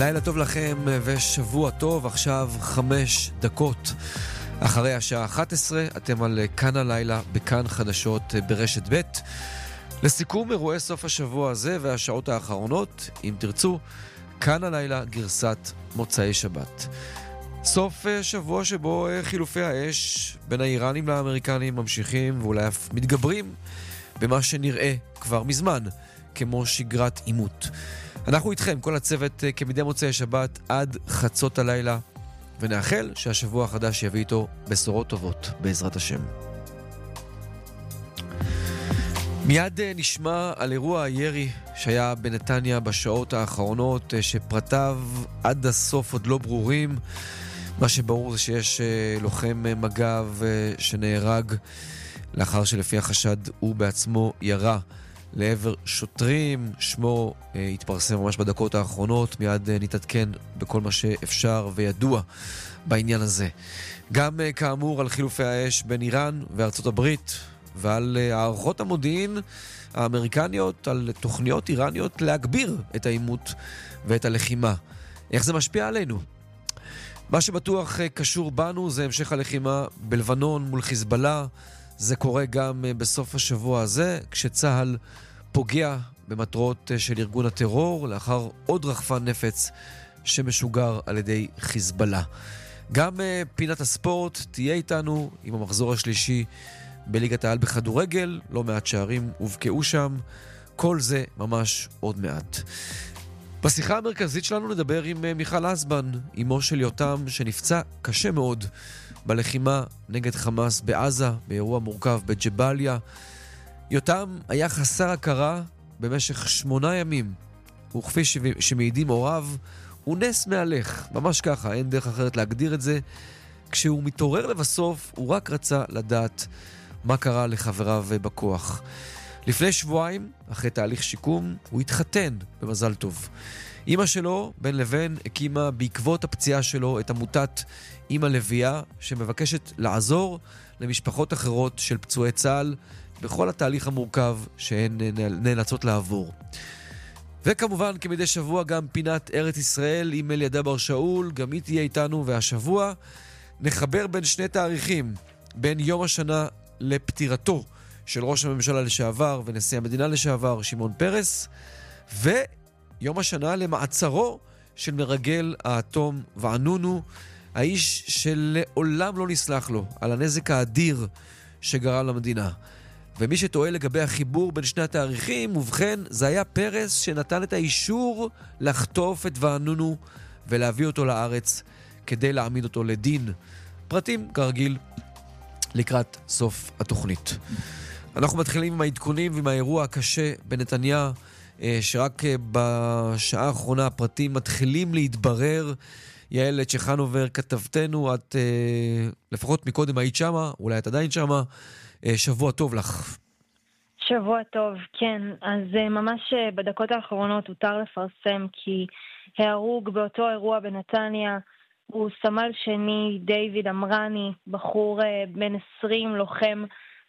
לילה טוב לכם ושבוע טוב. עכשיו 5 דקות אחרי השעה 11, אתם על כאן הלילה בכאן חדשות ברשת ב'. לסיכום אירועי סוף השבוע הזה והשעות האחרונות, אם תרצו, כאן הלילה גרסת מוצאי שבת. סוף שבוע שבו חילופי האש בין האיראנים לאמריקנים ממשיכים ואולי אף מתגברים במה שנראה כבר מזמן כמו שגרת עימות. אנחנו איתכם, כל הצוות, כמדי מוצאי שבת עד חצות הלילה, ונאחל שהשבוע החדש יביא איתו בשורות טובות בעזרת השם. מיד נשמע על אירוע הירי שהיה בנתניה בשעות האחרונות, שפרטיו עד הסוף עוד לא ברורים. מה שברור זה שיש לוחם מג"ב שנהרג לאחר שלפי החשד הוא בעצמו ירה לעבר שוטרים. שמו התפרסם ממש בדקות האחרונות, מיד נתעדכן בכל מה שאפשר וידוע בעניין הזה. גם כאמור על חילופי האש בין איראן וארצות הברית, ועל הערכות המודיעין האמריקניות על תוכניות איראניות להגביר את העימות ואת הלחימה. איך זה משפיע עלינו? מה שבטוח קשור בנו זה המשך הלחימה בלבנון מול חיזבאללה. זה קורה גם בסוף השבוע הזה, כשצהל פוגע במטרות של ארגון הטרור, לאחר עוד רחפן נפץ שמשוגר על ידי חיזבאללה. גם פינת הספורט תהיה איתנו עם המחזור השלישי בליגת העל בכדורגל, לא מעט שערים הובקעו שם, כל זה ממש עוד מעט. בשיחה המרכזית שלנו נדבר עם מיכל אסבן, אמו של יותם שנפצע קשה מאוד בלחימה נגד חמאס בעזה, באירוע מורכב בג'באליה. יותם היה חסר הכרה במשך 8 ימים, וכפי שמעידים הוריו, הוא נס מהלך, ממש ככה, אין דרך אחרת להגדיר את זה. כשהוא מתעורר לבסוף, הוא רק רצה לדעת מה קרה לחבריו בכוח. לפני שבועיים, אחרי תהליך שיקום, הוא התחתן במזל טוב. אמא שלו, בן לבן, הקימה בעקבות הפציעה שלו את עמותת אמא לביאה, שמבקשת לעזור למשפחות אחרות של פצועי צה"ל בכל התהליך המורכב שהן נאלצות לעבור. וכמובן, כמדי שבוע, גם פינת ארץ ישראל עם אליעדה בר שאול, גם היא תהיה איתנו, והשבוע נחבר בין שני תאריכים, בין יום השנה לפטירתו של ראש הממשלה לשעבר ונשיא המדינה לשעבר שמעון פרס, ויום השנה למעצרו של מרגל האטום וענונו, האיש שלעולם לא נסלח לו על הנזק האדיר שגרם למדינה. ומי שטועה לגבי החיבור בין שני התאריכים, ובכן, זה היה פרס שנתן את האישור לחטוף את וענונו ולהביא אותו לארץ כדי להעמיד אותו לדין. פרטים כרגיל לקראת סוף התוכנית. אנחנו מתחילים עם העדכונים ועם האירוע הקשה בנתניה, שרק בשעה האחרונה הפרטים מתחילים להתברר. יעל צ'חנובר, כתבתנו, את לפחות מקודם היית שמה, אולי את עדיין שמה. שבוע טוב לך. שבוע טוב, כן. אז ממש בדקות האחרונות הותר לפרסם כי ההרוג באותו אירוע בנתניה הוא סמל שני דיוויד אמרני, בחור בן 20, לוחם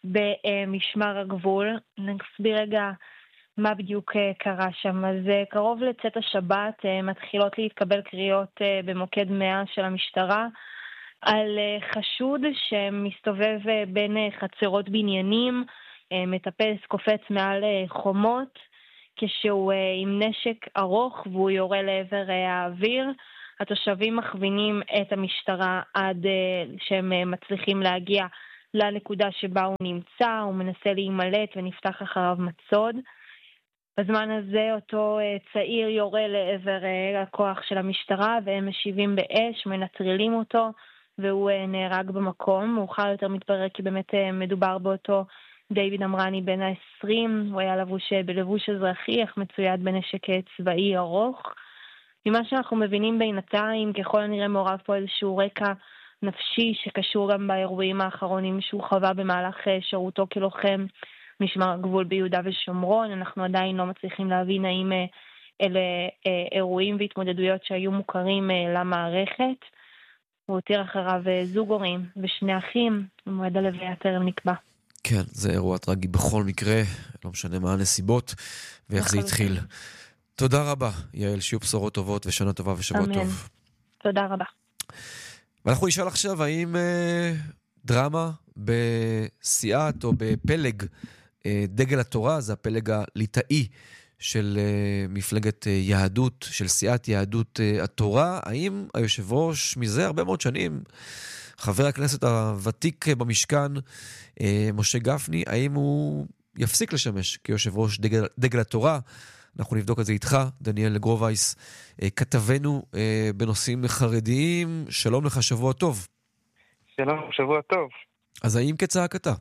במשמר הגבול. נסביר רגע מה בדיוק קרה שם. אז קרוב לצאת השבת מתחילות להתקבל קריאות במוקד 100 של המשטרה על חשוד שמסתובב בין חצרות בניינים, מטפס, קופץ מעל חומות, כשהוא עם נשק ארוך והוא יורה לעבר האוויר. התושבים מכווינים את המשטרה עד שהם מצליחים להגיע לנקודה שבה הוא נמצא, הוא מנסה להימלט ונפתח אחריו מצוד. בזמן הזה אותו צעיר יורה לעבר הכוח של המשטרה והם משיבים באש, מנטרלים אותו והוא נהרג במקום. מאוחר יותר מתברר כי באמת מדובר באותו דיוויד אמרני בן ה-20, הוא היה לבוש בלבוש אזרחי אך מצויד בנשק צבאי ארוך. ממה שאנחנו מבינים בינתיים, ככל הנראה מעורב פה איזשהו רקע נפשי שקשור גם באירועים האחרונים שהוא חווה במהלך שירותו כלוחם משמר הגבול ביהודה ושומרון. אנחנו עדיין לא מצליחים להבין האם אלה אירועים והתמודדויות שהיו מוכרים למערכת. הוא הותיר אחריו זוג הורים ושני אחים, ומועד הלוויה טרם נקבע. כן, זה אירוע טרגי בכל מקרה, לא משנה מה הנסיבות ואיך זה התחיל. תודה רבה, יעל, שיהיו בשורות טובות ושנה טובה ושבוע אמן. טוב. תודה רבה. ואנחנו נשאל עכשיו, האם דרמה בסיעת או בפלג דגל התורה, זה הפלג הליטאי של מפלגת יהדות, של סיעת יהדות התורה, האם היושב ראש מזה הרבה מאוד שנים, חבר הכנסת הוותיק במשכן, משה גפני, האם הוא יפסיק לשמש כיושב ראש דגל התורה? אנחנו נבדוק את זה איתך, דניאל גרובייס, כתבנו בנושאים חרדיים. שלום לך, שבוע טוב. שלום, שבוע טוב. אז האם כצעקתה?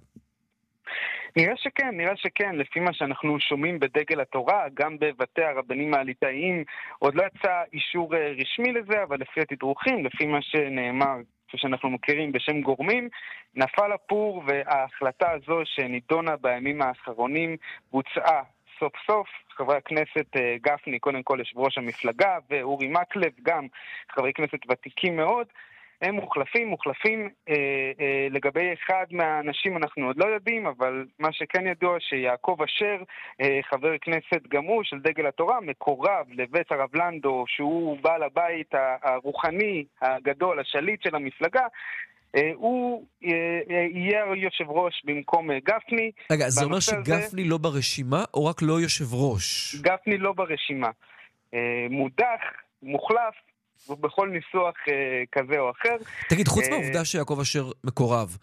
נראה שכן, לפי מה שאנחנו שומעים בדגל התורה, גם בבתי הרבנים הליטאיים, עוד לא יצא אישור רשמי לזה, אבל לפי התדרוכים, לפי מה שנאמר, כפי שאנחנו מכירים בשם גורמים, נפל הפור, וההחלטה הזו שנידונה בימים האחרונים בוצעה סוף סוף. חברי הכנסת גפני, קודם כל יושב ראש המפלגה, ואורי מקלב, גם חברי כנסת ותיקים מאוד, הם מוחלפים. לגבי אחד מהאנשים אנחנו עוד לא יודעים, אבל מה שכן ידוע שיעקב אשר, חבר כנסת גם הוא של דגל התורה, מקורב לבית הרב לנדו, שהוא בעל הבית הרוחני הגדול, השליט של המפלגה, הוא יהיה יושב ראש במקום גפני. רגע, זה אומר שגפני לא ברשימה או רק לא יושב ראש? גפני לא ברשימה. מודח, מוחלף, ובכל ניסוח כזה או אחר. תגיד, חוץ מהעובדה שיעקב אשר מקורב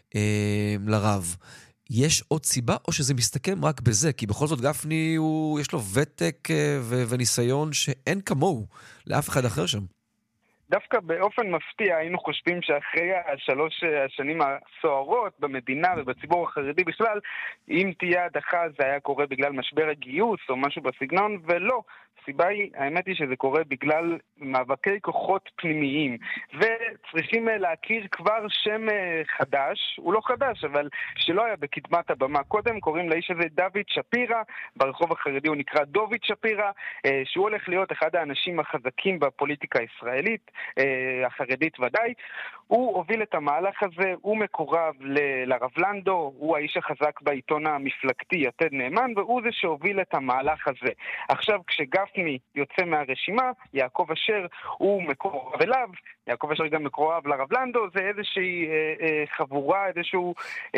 לרב, יש עוד סיבה או שזה מסתכם רק בזה? כי בכל זאת גפני יש לו ותק וניסיון שאין כמוהו לאף אחד אחר שם. דווקא באופן מפתיע היינו חושבים שאחרי 3 השנים הסוערות במדינה ובציבור החרדי בכלל, אם תהיה הדחה זה היה קורה בגלל משבר הגיוס או משהו בסגנון, ולא. הסיבה היא, האמת היא שזה קורה בגלל מאבקי כוחות פנימיים, וצריכים להכיר כבר שם חדש, הוא לא חדש, אבל שלא היה בקדמת הבמה קודם, קוראים לאיש הזה דוד שפירא, ברחוב החרדי הוא נקרא דוד שפירא, שהוא הולך להיות אחד האנשים החזקים בפוליטיקה הישראלית, החרדית ודאי. הוא הוביל את המהלך הזה, הוא מקורב לרב לנדו, הוא האיש החזק בעיתון המפלגתי יתד נאמן, והוא זה שהוביל את המהלך הזה. עכשיו כשגפני יוצא מהרשימה, יעקב אשר הוא מקורב אליו, יעקב אשר גם מקורב לרב לנדו, זה איזושהי חבורה, איזושהי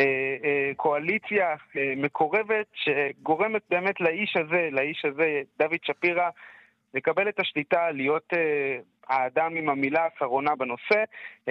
קואליציה מקורבת שגורמת באמת לאיש הזה, דוד שפירא, לקבל את השליטה, להיות האדם עם המילה האחרונה בנושא.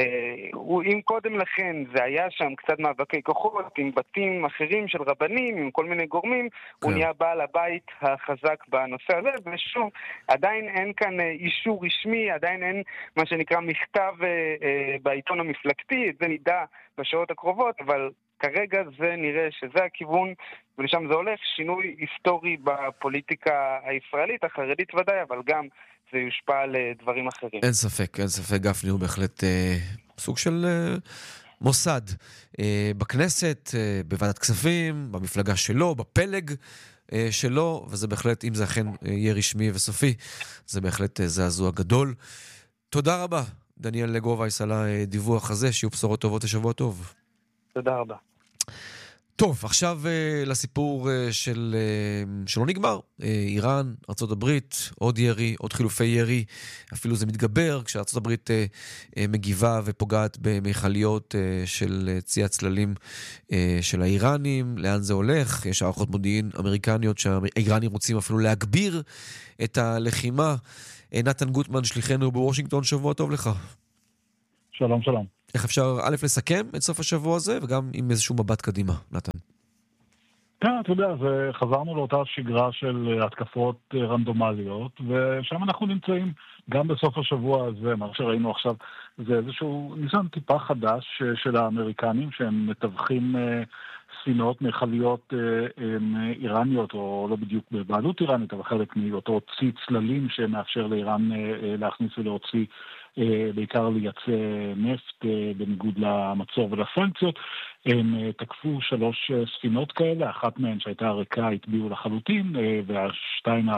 אם קודם לכן זה היה שם קצת מאבקי כוחות עם בתים אחרים של רבנים, עם כל מיני גורמים, הוא נהיה בעל הבית החזק בנושא הזה, ושוב, עדיין אין כאן אישור רשמי, עדיין אין מה שנקרא מכתב בעיתון המפלגתי, את זה נדע בשעות הקרובות, אבל כרגע זה נראה שזה הכיוון, ולשם זה הולך, שינוי היסטורי בפוליטיקה הישראלית, החרדית ודאי, אבל גם זה יושפע על דברים אחרים. אין ספק, גפני הוא בהחלט סוג של מוסד בכנסת, בוועדת כספים, במפלגה שלו, בפלג שלו, וזה בהחלט, אם זה אכן יהיה רשמי וסופי, זה בהחלט זעזוע גדול. תודה רבה, דניאל גרובייס, על הדיווח הזה, שיהיו בשורות טובות ושבוע טוב. תודה רבה. טוב, עכשיו לסיפור שלא נגמר. איראן, ארצות הברית, עוד ירי, עוד חילופי ירי, אפילו זה מתגבר, כשארצות הברית מגיבה ופוגעת במכליות של צי הצללים של האיראנים. לאן זה הולך? יש הערכות מודיעין אמריקניות שהאיראנים רוצים אפילו להגביר את הלחימה. נתן גוטמן, שליחנו בוושינגטון, שבוע טוב לך. שלום, שלום. איך אפשר לסכם את סוף השבוע הזה, וגם עם איזשהו מבט קדימה, נתן? כן, אתה יודע, חזרנו לאותה שגרה של התקפות רנדומליות, ושם אנחנו נמצאים גם בסוף השבוע הזה. מה שראינו עכשיו זה איזשהו ניסיון טיפה חדש של האמריקנים, שהם מתווכים ספינות מכליות איראניות, או לא בדיוק בבעלות איראנית, אבל חלק מאותו צי צללים שמאפשר לאיראן להכניס ולהוציא, בעיקר לייצא נפט בניגוד למצור ולסנקציות. הם תקפו 3 ספינות כאלה, אחת מהן שהייתה ריקה התביעו לחלוטין, והשתיים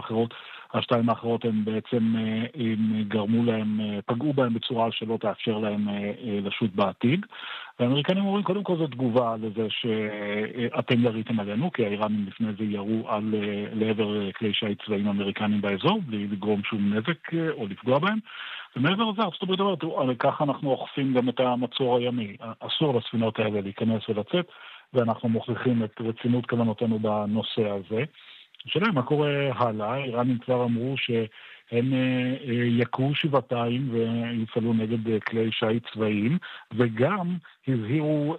האחרות הם בעצם הם גרמו להם, פגעו בהם בצורה שלא תאפשר להם לשוט בעתיד. והאמריקנים אומרים, קודם כל זו תגובה לזה שאתם יריתם עלינו, כי האיראנים לפני זה ירו לעבר כלי שיט צבאיים אמריקנים באזור, בלי לגרום שום נזק או לפגוע בהם. ומעבר לזה, ארצות הברית אומרת, ככה אנחנו אוכפים גם את המצור הימי. אסור לספינות האלה להיכנס ולצאת, ואנחנו מוכיחים את רצינות כוונותינו בנושא הזה. השאלה, מה קורה הלאה? האיראנים כבר אמרו שהם יקרו שבעתיים ויפעלו נגד כלי שיט צבאיים, וגם הזהירו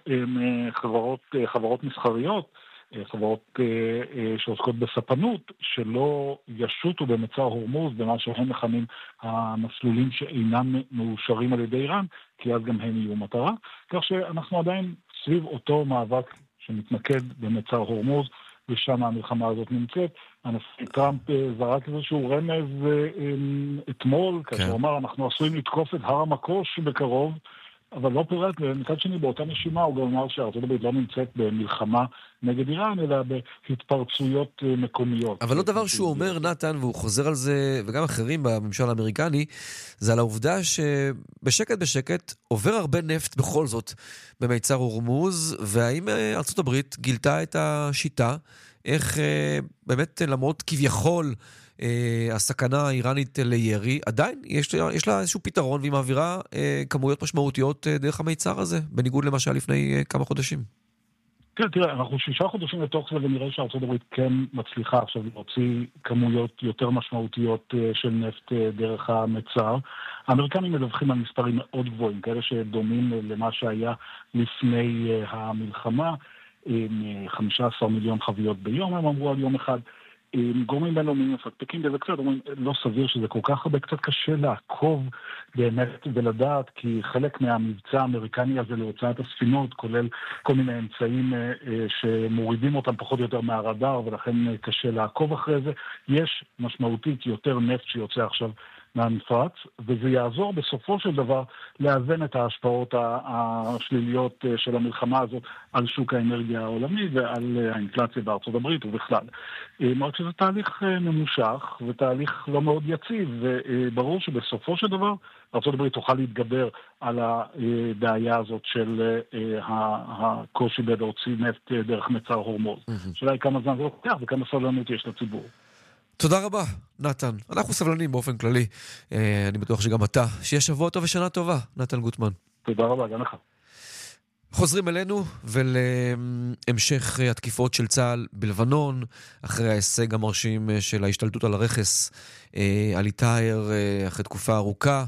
חברות מסחריות, חברות שעוסקות בספנות, שלא ישוטו במצר הורמוז במה שהם מכנים המסלולים שאינם מאושרים על ידי איראן, כי אז גם הם יהיו מטרה. כך שאנחנו עדיין סביב אותו מאבק שמתמקד במצר הורמוז, ושם המלחמה הזאת נמצאת. הנשיא טראמפ זרק איזשהו רמז אתמול, כאשר הוא אמר, אנחנו עשויים לתקוף את הר המקוש בקרוב, אבל לא פירט, ומצד שני באותה נשימה הוא גם אמר שארצות הברית לא נמצאת במלחמה נגד איראן, אלא בהתפרצויות מקומיות. אבל לא דבר שהוא אומר, נתן, והוא חוזר על זה, וגם אחרים בממשל האמריקני, זה על העובדה שבשקט בשקט עובר הרבה נפט בכל זאת במיצר הורמוז, והאם ארצות הברית גילתה את השיטה, איך באמת למרות כביכול הסכנה האיראנית לירי, עדיין יש לה איזשהו פתרון, והיא מעבירה כמויות משמעותיות דרך המיצר הזה, בניגוד למה שהיה לפני כמה חודשים. כן, תראה, אנחנו 6 חודשים לתוך זה, ונראה שארצות הברית כן מצליחה עכשיו להוציא כמויות יותר משמעותיות של נפט דרך המצר. האמריקנים מדווחים על מספרים מאוד גבוהים, כאלה שדומים למה שהיה לפני המלחמה, 15 מיליון חביות ביום, הם אמרו על יום אחד. גורמים בינלאומיים מפקפקים בזה קצת, אומרים לא סביר שזה כל כך הרבה, קצת קשה לעקוב באמת ולדעת, כי חלק מהמבצע האמריקני הזה להוצאת הספינות, כולל כל מיני אמצעים שמורידים אותם פחות או יותר מהרדאר, ולכן קשה לעקוב אחרי זה. יש משמעותית יותר נפט שיוצא עכשיו מהמפרץ, וזה יעזור בסופו של דבר לאזן את ההשפעות השליליות של המלחמה הזאת על שוק האנרגיה העולמי ועל האינפלציה בארצות הברית ובכלל. רק שזה תהליך ממושך ותהליך לא מאוד יציב, וברור שבסופו של דבר ארצות הברית תוכל להתגבר על הבעיה הזאת של הקושי להוציא נפט דרך מצר הורמוז. שאלה היא כמה זמן זה לוקח וכמה סבלנות יש לציבור. תודה רבה, נתן. אנחנו סבלנים באופן כללי. אני בטוח שגם אתה. שיהיה שבוע טוב ושנה טובה, נתן גוטמן. תודה רבה, גם לך. חוזרים אלינו ולהמשך התקיפות של צה"ל בלבנון, אחרי ההישג המרשים של ההשתלטות על הרכס על איתאייר אחרי תקופה ארוכה.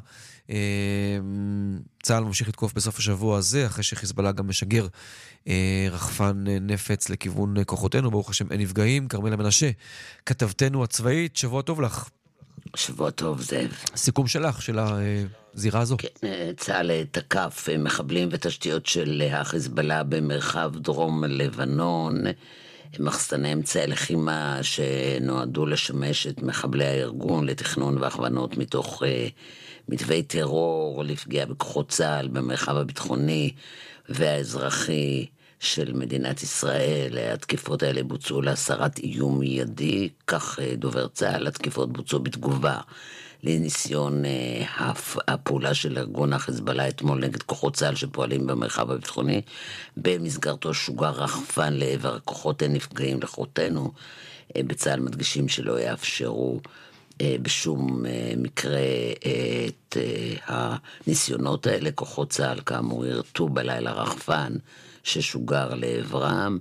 צה"ל ממשיך לתקוף בסוף השבוע הזה, אחרי שחיזבאללה גם משגר רחפן נפץ לכיוון כוחותינו. ברוך השם אין נפגעים. כרמלה מנשה, כתבתנו הצבאית, שבוע טוב לך. שבוע טוב, זאב. סיכום שלך, של הזירה הזו. כן, צה"ל תקף מחבלים ותשתיות של החיזבאללה במרחב דרום לבנון, מחסני אמצעי לחימה שנועדו לשמש את מחבלי הארגון לתכנון והכוונות מתוך מתווי טרור, לפגיעה בכוחות צה"ל במרחב הביטחוני והאזרחי של מדינת ישראל. התקיפות האלה בוצעו להסרת איום מיידי, כך דובר צה"ל. התקיפות בוצעו בתגובה לניסיון הפעולה של ארגון החיזבאללה אתמול נגד כוחות צה"ל שפועלים במרחב הביטחוני. במסגרתו שוגר רחפן לעבר כוחות הנפגעים לכוחותינו. בצה"ל מדגישים שלא יאפשרו בשום מקרה את הניסיונות האלה. כוחות צה"ל כאמור ירתו בלילה רחפן ששוגר לעברם.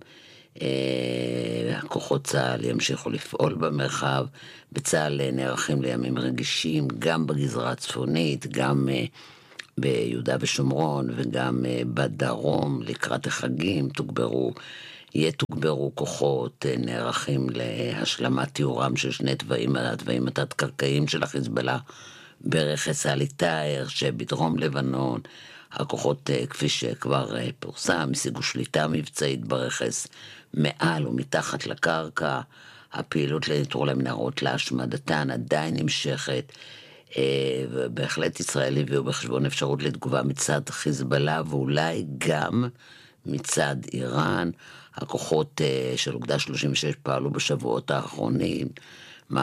כוחות צה"ל ימשיכו לפעול במרחב. בצה"ל נערכים לימים רגישים גם בגזרה הצפונית, גם ביהודה ושומרון וגם בדרום. לקראת החגים יתוגברו כוחות, נערכים להשלמת תיאורם של שני התוואים התת-קרקעיים של החיזבאללה ברכס על איתאייר שבדרום לבנון. הכוחות, כפי שכבר פורסם, השיגו שליטה מבצעית ברכס מעל ומתחת לקרקע. הפעילות לניטרול המנהרות להשמדתן עדיין נמשכת. ובהחלט ישראל הביאו בחשבון אפשרות לתגובה מצד חיזבאללה ואולי גם מצד איראן. הכוחות של אוגדה 36 פעלו בשבועות האחרונים,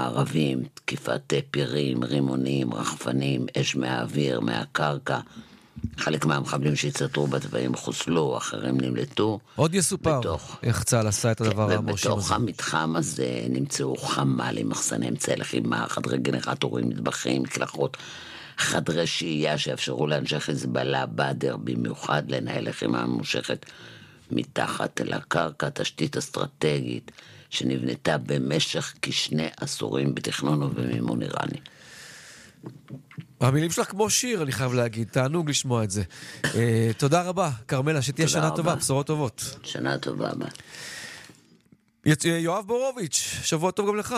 מערבים, תקיפת פירים, רימונים, רחפנים, אש מהאוויר, מהקרקע, חלק מהמחבלים שהצטרו בתוואים חוסלו, אחרים נמלטו. עוד יסופר איך צה"ל עשה את הדבר המרשים הזה. ובתוך המתחם הזה נמצאו חמ"לים, מחסני אמצעי לחימה, חדרי גנרטורים, מטבחים, מקלחות, חדרי שהייה שאפשרו לאנשי חיזבאללה באדר במיוחד לנהל לחימה ממושכת מתחת אל הקרקע, תשתית אסטרטגית שנבנתה במשך כ2 עשורים בתכנון ובמימון איראני. המילים שלך כמו שיר, אני חייב להגיד, תענוג לשמוע את זה. תודה רבה, קרמלה, שתהיה שנה טובה, בשורות טובות. שנה טובה. יואב בורוביץ', שבוע טוב גם לך.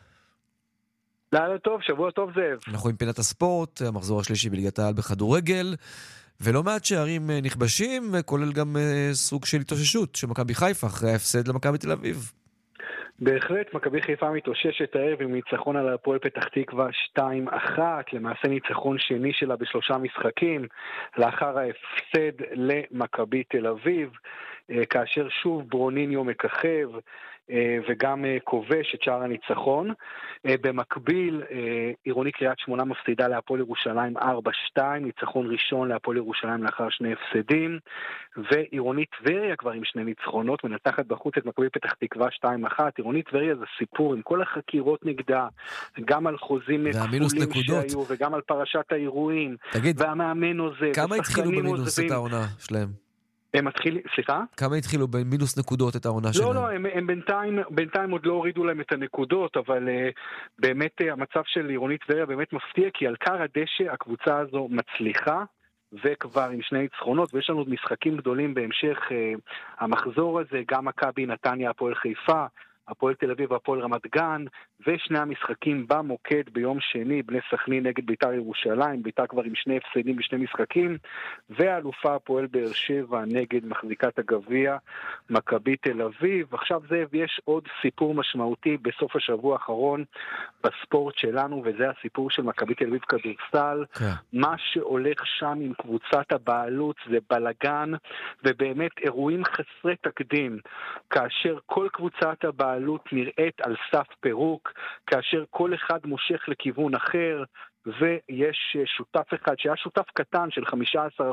לילה טוב, שבוע טוב זאב. אנחנו עם פינת הספורט, המחזור השלישי בליגת העל בכדורגל, ולא מעט שערים נכבשים, כולל גם סוג של התאוששות של מכבי חיפה אחרי ההפסד למכבי תל אביב. בהחלט, מכבי חיפה מתאוששת הערב עם ניצחון על הפועל פתח תקווה 2-1, למעשה ניצחון שני שלה ב3 משחקים, לאחר ההפסד למכבי תל אביב, כאשר שוב ברוניניו מככב וגם כובש את שער הניצחון. במקביל, עירוני קריית שמונה מפסידה להפועל ירושלים 4-2, ניצחון ראשון להפועל ירושלים לאחר 2 הפסדים, ועירוני טבריה כבר עם 2 ניצחונות, מנצחת בחוץ את מכבי פתח תקווה 2-1. עירוני טבריה זה סיפור עם כל החקירות נגדה, גם על חוזים כפולים שהיו, וגם על פרשת האירועים, והמאמן עוזב. כמה התחילו במינוס את העונה שלהם? הם מתחילים, סליחה? כמה התחילו במינוס נקודות את העונה שלהם? לא, הם בינתיים עוד לא הורידו להם את הנקודות, אבל באמת המצב של עירוני טבריה באמת מפתיע, כי על קר הדשא הקבוצה הזו מצליחה, וכבר עם 2 ניצחונות, ויש לנו משחקים גדולים בהמשך המחזור הזה, גם מכבי נתניה, הפועל חיפה, הפועל תל אביב והפועל רמת גן, ושני המשחקים במוקד ביום שני, בני סכנין נגד ביתר ירושלים, ביתר כבר עם 2 הפסדים ב2 משחקים, והאלופה הפועל באר שבע נגד מחזיקת הגביע, מכבי תל אביב. עכשיו זאב, יש עוד סיפור משמעותי בסוף השבוע האחרון בספורט שלנו, וזה הסיפור של מכבי תל אביב כדורסל. מה שהולך שם עם קבוצת הבעלות זה בלגן, ובאמת אירועים חסרי תקדים, כאשר כל קבוצת הבעלות נראית על סף פירוק, כאשר כל אחד מושך לכיוון אחר, ויש שותף אחד שהיה שותף קטן של 15%,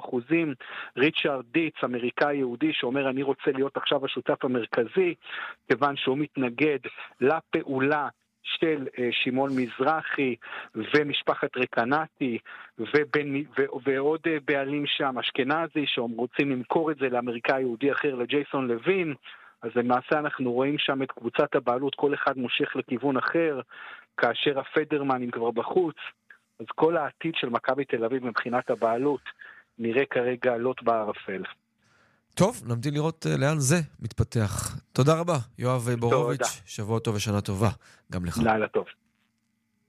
ריצ'רד דיץ, אמריקאי יהודי, שאומר אני רוצה להיות עכשיו השותף המרכזי, כיוון שהוא מתנגד לפעולה של שמעון מזרחי ומשפחת רקנטי ועוד בעלים שם, אשכנזי, שרוצים למכור את זה לאמריקאי יהודי אחר, לג'ייסון לוין. אז למעשה אנחנו רואים שם את קבוצת הבעלות, כל אחד מושך לכיוון אחר, כאשר הפדרמנים כבר בחוץ, אז כל העתיד של מכבי תל אביב מבחינת הבעלות נראה כרגע לוט בערפל. טוב, נמתין לראות לאן זה מתפתח. תודה רבה, יואב בורוביץ', שבוע טוב ושנה טובה גם לך. לילה טוב.